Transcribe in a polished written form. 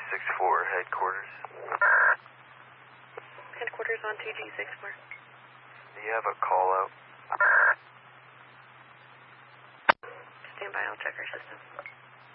2G64, headquarters. Headquarters on 2G64. Do you have a call out? Stand by, I'll check our system.